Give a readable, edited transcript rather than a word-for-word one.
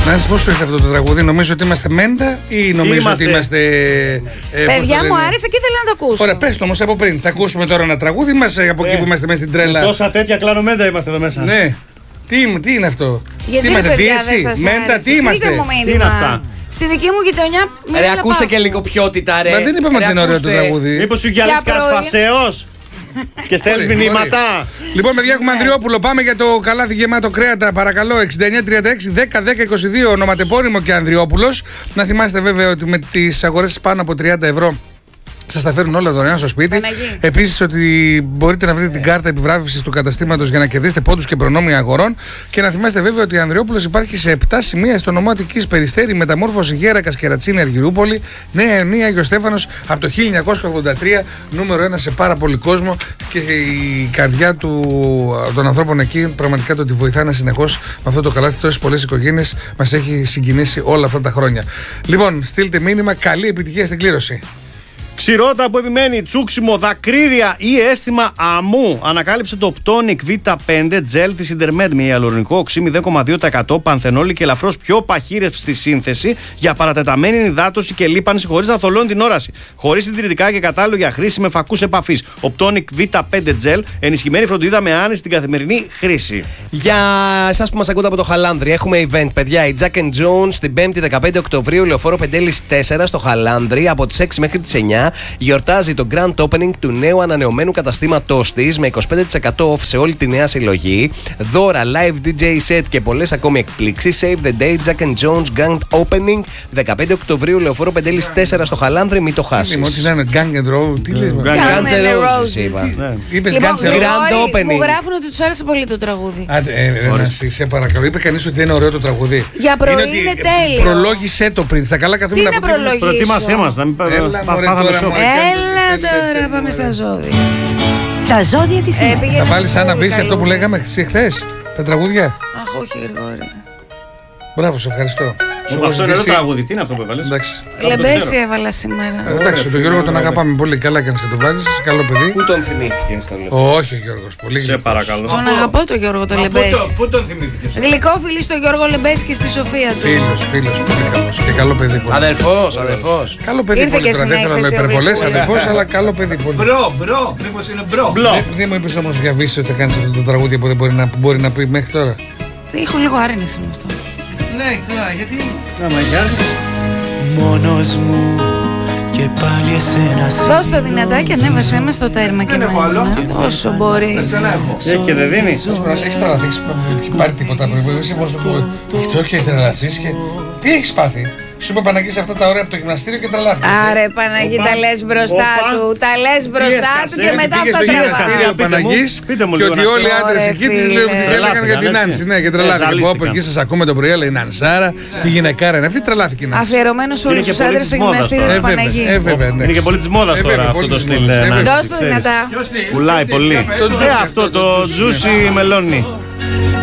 Να σας πω σου ήρθε αυτό το τραγούδι. Νομίζω ότι είμαστε μέντα ή νομίζω ότι είμαστε. Παιδιά μου άρεσε και ήθελα να το ακούσω. Ωραία, πες το όμως από πριν. Θα ακούσουμε τώρα ένα τραγούδι μας από εκεί που είμαστε μέσα στην τρέλα. Τόσα τέτοια κλάνο μέντα είμαστε εδώ μέσα. Ναι. Τι είναι αυτό? Γιατί τι είμαστε, παιδιά, Δύση, δεν σας μέντα, άρεσε? τι είμαστε? Στείλτε μου Τι είναι μήνυμα. αυτά? Στη δική μου γειτονιά Ρε, ακούστε και λίγο ποιότητα, ρε. Μα δεν είπαμε ότι είναι ωραίο το τραγούδι. Μήπως σου γυαλίσει Για πρωί. φασέως και στέλνεις Μπορεί, μηνύματα. Λοιπόν, παιδιά, έχουμε Ανδριόπουλο. Πάμε για το καλάθι γεμάτο κρέατα. Παρακαλώ, 6936-10-10-22 ονοματεπώνυμο και Ανδριόπουλος. Να θυμάστε βέβαια ότι με τις αγορές πάνω από 30 ευρώ σας τα φέρουν όλα δωρεάν στο σπίτι. Επίσης ότι μπορείτε να βρείτε την κάρτα επιβράβευσης του καταστήματος για να κερδίσετε πόντους και προνόμια αγορών. Και να θυμάστε βέβαια ότι ο Ανδριόπουλος υπάρχει σε 7 σημεία στο νομό Αττικής, Περιστέρι, Μεταμόρφωση, Γέρακας, Κερατσίνη, Αργυρούπολη, Νέα Ιωνία, Άγιος Στέφανος από το 1983, νούμερο 1 σε πάρα πολύ κόσμο. Και η καρδιά των ανθρώπων εκεί πραγματικά το ότι βοηθάνε συνεχώς με αυτό το καλάθι. Τόσες πολλές οικογένειες μας έχει συγκινήσει όλα αυτά τα χρόνια. Λοιπόν, στείλτε μήνυμα, καλή επιτυχία στην κλήρωση. Ξηρότα που επιμένει, τσούξιμο, δακρύρια ή αίσθημα αμμού. Ανακάλυψε το Ptonic V5 Gel της Intermed με ιαλουρονικό οξύ 0,2%, πανθενόλη και ελαφρώς πιο παχύρευστη σύνθεση για παρατεταμένη υδάτωση και λίπανση χωρίς να θολώνει την όραση. Χωρίς συντηρητικά και κατάλληλο για χρήση με φακούς επαφής. Ο Ptonic V5 Gel, ενισχυμένη φροντίδα με άνεση στην καθημερινή χρήση. Για εσάς που μας ακούτε από το Χαλάνδρι, έχουμε event, παιδιά. Η Jack and Jones την 5η 15 Οκτωβρίου, Λεωφόρο Πεντέλης 4 στο Χαλάνδρι, από τις 6 μέχρι τις 9. Γιορτάζει το grand opening του νέου ανανεωμένου καταστήματός της με 25% off σε όλη τη νέα συλλογή, δώρα, live DJ set και πολλές ακόμη εκπλήξεις. Save the day, Jack and Jones Grand Opening 15 Οκτωβρίου, Λεωφόρο Πεντέλης 4 στο Χαλάνδρι, μην το χάσεις. Ό,τι να είναι Gang and Roll, τι λες? Guns N' Roses είπα. Είπες Λοιπόν, Guns N' Roses. Grand opening. μου γράφουν ότι τους άρεσε πολύ το τραγούδι. Σε παρακαλώ, είπε κανείς ότι δεν είναι ωραίο το τραγούδι? Για πρωί είναι τέλειο. Προλόγησέ το πριν, στα καλά Τι καθόμουν να προλογίσω? Προετοίμασέ μας, να μην πάθαμε σοκ. Έλα τώρα, πάμε στα ζώδια. Τα ζώδια της ημέρας. Θα βάλεις Άννα Βύση αυτό που λέγαμε χθες, τα τραγούδια. Αχ, όχι Γρηγόρη. Μπράβο, σε ευχαριστώ. Αυτό είναι ωραίο τραγούδι, τι είναι αυτό που έβαλες? Εντάξει. Λεμπέση έβαλα σήμερα. Εντάξει, τον Γιώργο τον αγαπάμε πολύ. Καλά κάνεις και τον βάζεις. Καλό παιδί. Πού τον θυμήθηκες το λέω? Όχι ο Γιώργος, πολύ Σε γλυκός. παρακαλώ. Τον αγαπώ τον Γιώργο τον Λεμπέση. Πού τον θυμήθηκες? Γλυκόφιλη στον Γιώργο Λεμπέση και στη Σοφία του. Φίλος, πολύ καλός. Και καλό παιδί πολύ. Αδερφός. Καλό παιδί Ήρθε πολύ και τώρα. στην Δεν θέλω να έκθεση ο υπερβολές, Γλυκούλης. αδερφός, αλλά καλό παιδί πολύ. Μπρο, μήπως είναι μπρο. Δεν μου είπες όμως για Βύση ότι θα κάνεις αυτό το τραγούδι που δεν μπορεί να πει μέχρι τώρα. Έχω λίγο άρνηση με αυτό. Ναι, τώρα, γιατί. Μόνος μου και πάλι εσένα. Δώσ' το δυνατά και ανέβασέ με στο τέρμα και Δεν έχω άλλο. εμένα. Όσο μπορείς. Δεν έχω. Έχει και δεν δίνει. Έχεις τρελαθεί, έχει πάρει τίποτα πριν. Είσαι μόνο αυτό και τρελαθείς και. Τι έχεις πάθει? Σου είπε Παναγή σε αυτά τα ωραία από το γυμναστήριο και τρελάθηκε. Άρε Παναγί, τα λες μπροστά Οπα. του. Τα λες μπροστά του και μετά Πήγε αυτά στο τραβάς. γυμναστήριο Παναγής πείτε μου και λίγο ότι να όλοι οι ξέρω. άντρες Ωραία, εκεί τις φίλε. έλεγαν για την Τρελάθηκαν, Νάνση. Ναι, και τρελάθηκαν. Από εκεί σας ακούμε το πρωί, αλλά η Νανσάρα, τη γυναικάρα είναι αυτή, τρελάθηκε η Νάνση. Αφιερωμένο σε όλους Είναι και τους άντρες στο πολύ της μόδας γυμναστήριο τώρα. του Παναγί. Βέβαια, ναι. Είναι και πολύ της μόδας τώρα Βέβαια, αυτό πολύ το της στυλ. μόδας. Νάνση, Δώσ' το ξέρεις. δυνατά. Ποιος τι? Πουλάει πολύ. Αυτό το juicy μελόνι.